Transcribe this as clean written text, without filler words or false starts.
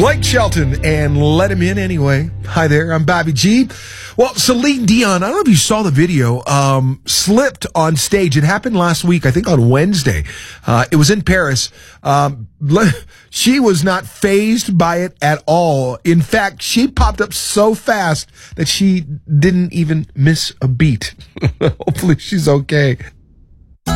Blake Shelton and Let Him In Anyway. Hi there, I'm Bobby G. Well, Celine Dion, I don't know if you saw the video, slipped on stage. It happened last week, I think on Wednesday. It was in Paris. She was not fazed by it at all. In fact, she popped up so fast that she didn't even miss a beat. Hopefully she's okay.